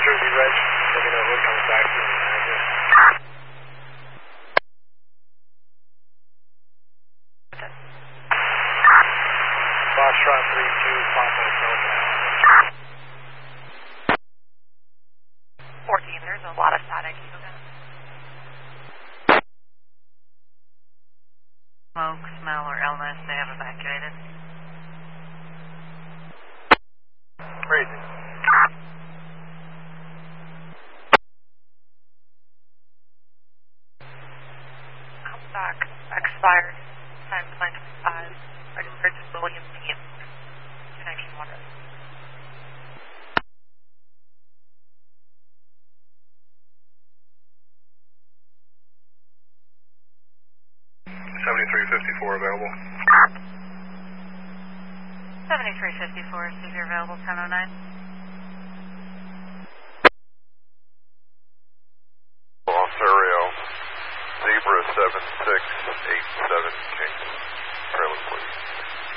Jersey Reg, let me know who comes back to the manager. Foxtrot 32, Papa Delta. 14, there's a lot of static. Smoke, smell, or illness, they have evacuated. Crazy. Come back, expired, time 9:25, registered to William P. 219 water. 7354 available. 7354, see if you're available, 1009. Ontario, Zebra 7687 King.